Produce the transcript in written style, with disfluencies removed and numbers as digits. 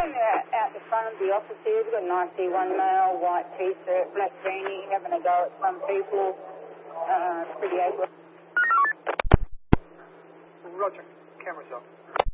him out the front of the office here. We've got an IC1 male, white T-shirt, black beanie, having a go at some people. Pretty ugly. Roger. Camera's up.